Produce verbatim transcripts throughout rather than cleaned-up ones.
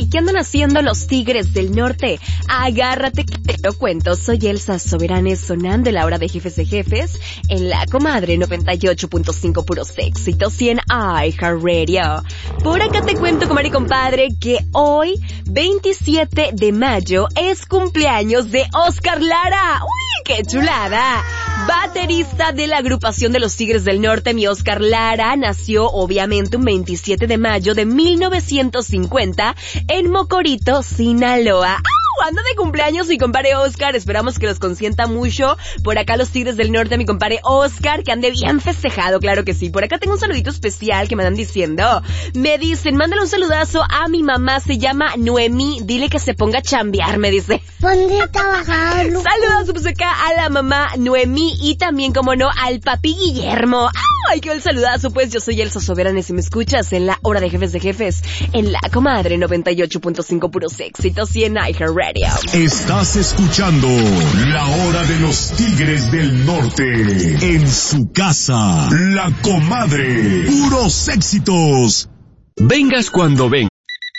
¿qué andan haciendo los Tigres del Norte? Agárrate que te lo cuento. Soy Elsa Soberanes, sonando la hora de Jefes de Jefes en La Comadre noventa y ocho punto cinco, puros éxitos, y en iHeartRadio. Por acá te cuento, comadre y compadre, que hoy, veintisiete de mayo, es cumpleaños de Oscar Lara. ¡Uy, qué chulada! Baterista de la agrupación de los Tigres del Norte, mi Oscar Lara nació obviamente un veintisiete de mayo de mil novecientos cincuenta en Mocorito, Sinaloa. ¡Ah! Anda de cumpleaños mi compadre Oscar, esperamos que los consienta mucho. Por acá los Tigres del Norte, mi compadre Oscar, que ande bien festejado, claro que sí. Por acá tengo un saludito especial que me dan diciendo. Me dicen, mándale un saludazo a mi mamá, se llama Noemí, dile que se ponga a chambear, me dice. Ponte a trabajar, Lucas. Saludos pues acá a la mamá Noemí y también, como no, al papi Guillermo. ¡Ay, qué el saludazo! Pues yo soy Elsa Soberanes y me escuchas en la hora de Jefes de Jefes, en La Comadre noventa y ocho punto cinco, puros éxitos, y en iHeartRadio. Estás escuchando La Hora de los Tigres del Norte en su casa. La Comadre, puros éxitos. Vengas cuando vengas.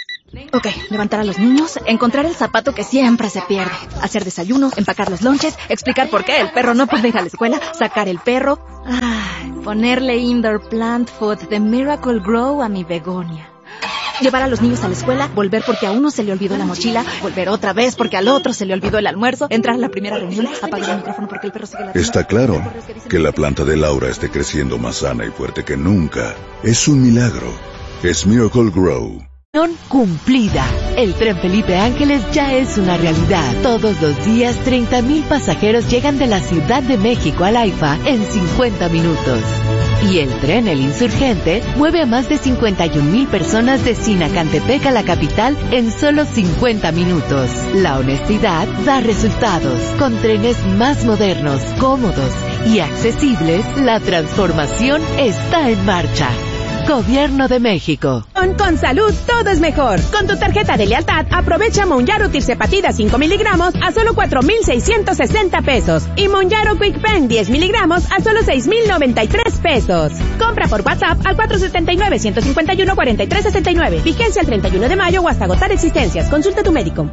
Ok, levantar a los niños, encontrar el zapato que siempre se pierde, hacer desayuno, empacar los lonches, explicar por qué el perro no puede ir a la escuela, sacar el perro, ay, ponerle indoor plant food de Miracle Grow a mi begonia. Llevar a los niños a la escuela, volver porque a uno se le olvidó la mochila, volver otra vez porque al otro se le olvidó el almuerzo, entrar a la primera reunión, apagar el micrófono porque el perro sigue la... Está claro que la planta de Laura esté creciendo más sana y fuerte que nunca. Es un milagro. Es Miracle Grow. Cumplida. El tren Felipe Ángeles ya es una realidad. Todos los días treinta mil pasajeros llegan de la Ciudad de México al AIFA en cincuenta minutos. Y el tren El Insurgente mueve a más de cincuenta y un mil personas de Sinacantepec a la capital en solo cincuenta minutos. La honestidad da resultados. Con trenes más modernos, cómodos y accesibles, la transformación está en marcha. Gobierno de México. Con, con salud todo es mejor. Con tu tarjeta de lealtad aprovecha Monjaro Tirzepatida cinco miligramos a solo cuatro mil seiscientos sesenta pesos y Monjaro Quick Pen diez miligramos a solo seis mil noventa y tres pesos. Compra por WhatsApp al cuatro siete nueve, uno cinco uno, cuatro tres seis nueve. Vigencia el treinta y uno de mayo o hasta agotar existencias. Consulta a tu médico.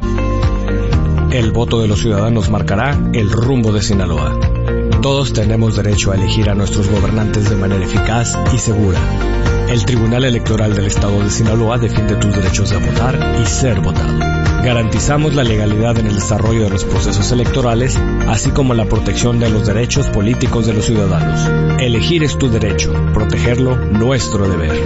El voto de los ciudadanos marcará el rumbo de Sinaloa. Todos tenemos derecho a elegir a nuestros gobernantes de manera eficaz y segura. El Tribunal Electoral del Estado de Sinaloa defiende tus derechos de votar y ser votado. Garantizamos la legalidad en el desarrollo de los procesos electorales, así como la protección de los derechos políticos de los ciudadanos. Elegir es tu derecho, protegerlo, nuestro deber.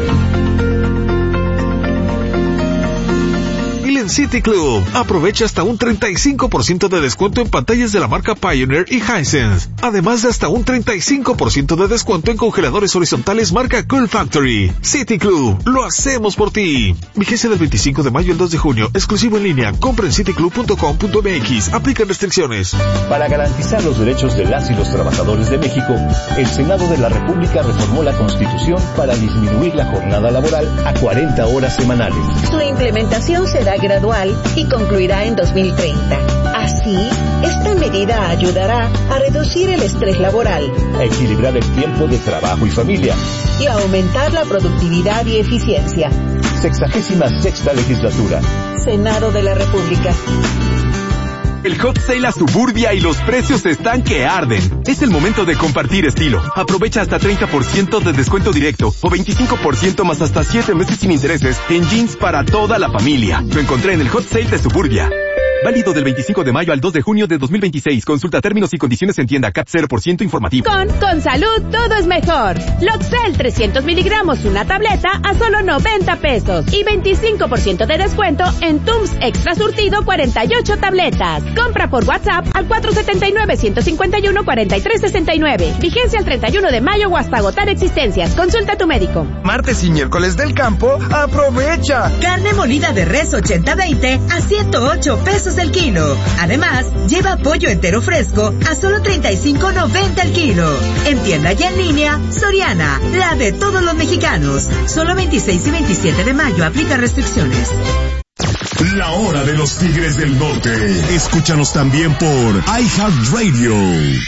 En City Club, aprovecha hasta un treinta y cinco por ciento de descuento en pantallas de la marca Pioneer y Hisense, además de hasta un treinta y cinco por ciento de descuento en congeladores horizontales marca Cool Factory. City Club, lo hacemos por ti. Vigencia del veinticinco de mayo al dos de junio, exclusivo en línea, compra en city club punto com punto m x, aplican restricciones. Para garantizar los derechos de las y los trabajadores de México, el Senado de la República reformó la Constitución para disminuir la jornada laboral a cuarenta horas semanales. Su implementación será gradual y concluirá en dos mil treinta. Así, esta medida ayudará a reducir el estrés laboral, a equilibrar el tiempo de trabajo y familia y a aumentar la productividad y eficiencia. Sexagésima sexta legislatura. Senado de la República. El Hot Sale a Suburbia y los precios están que arden. Es el momento de compartir estilo. Aprovecha hasta treinta por ciento de descuento directo o veinticinco por ciento más hasta siete meses sin intereses en jeans para toda la familia. Lo encontré en el Hot Sale de Suburbia. Válido del veinticinco de mayo al dos de junio de dos mil veintiséis. Consulta términos y condiciones en tienda. C A T cero por ciento informativo. Con, con salud todo es mejor. Loxel trescientos miligramos, una tableta a solo noventa pesos. Y veinticinco por ciento de descuento en Tums Extra Surtido cuarenta y ocho tabletas. Compra por WhatsApp al cuatro siete nueve, uno cinco uno, cuatro tres seis nueve. Vigencia el treinta y uno de mayo o hasta agotar existencias. Consulta a tu médico. Martes y miércoles del campo, aprovecha. Carne molida de res ochenta veinte a ciento ocho pesos el kilo. Además, lleva pollo entero fresco a solo treinta y cinco noventa el kilo. En tienda y en línea, Soriana, la de todos los mexicanos. Solo veintiséis y veintisiete de mayo, aplica restricciones. La Hora de los Tigres del Norte. Escúchanos también por iHeartRadio.